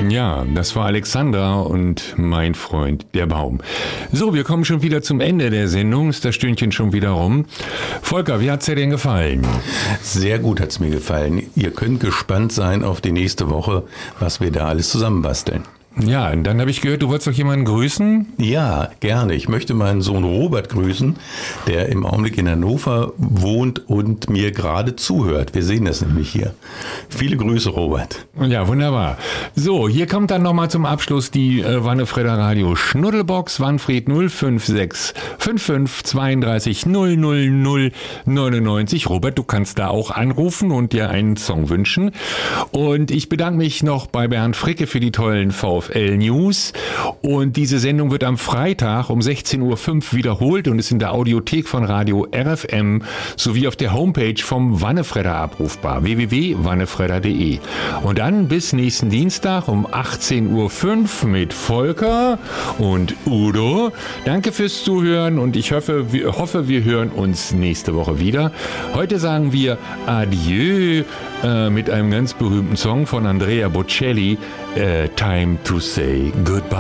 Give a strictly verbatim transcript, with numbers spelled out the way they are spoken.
Ja, das war Alexandra und mein Freund, der Baum. So, wir kommen schon wieder zum Ende der Sendung. Ist das Stündchen schon wieder rum? Volker, wie hat's dir denn gefallen? Sehr gut hat's mir gefallen. Ihr könnt gespannt sein auf die nächste Woche, was wir da alles zusammenbasteln. Ja, und dann habe ich gehört, du wolltest doch jemanden grüßen? Ja, gerne. Ich möchte meinen Sohn Robert grüßen, der im Augenblick in Hannover wohnt und mir gerade zuhört. Wir sehen das nämlich hier. Viele Grüße, Robert. Ja, wunderbar. So, hier kommt dann nochmal zum Abschluss die äh, Wannefredder Radio Schnuddelbox, Wanfried null fünf sechs fünf fünf zweiunddreißig null null null neunundneunzig. Robert, du kannst da auch anrufen und dir einen Song wünschen. Und ich bedanke mich noch bei Bernd Fricke für die tollen VfL News. Und diese Sendung wird am Freitag um sechzehn Uhr fünf wiederholt und ist in der Audiothek von Radio R F M sowie auf der Homepage vom Wannefredder abrufbar, w w w punkt wannefredder punkt de. Und dann bis nächsten Dienstag um achtzehn Uhr fünf mit Volker und Udo. Danke fürs Zuhören und ich hoffe, wir, hoffe, wir hören uns nächste Woche wieder. Heute sagen wir Adieu äh, mit einem ganz berühmten Song von Andrea Bocelli, äh, Time to Say Goodbye.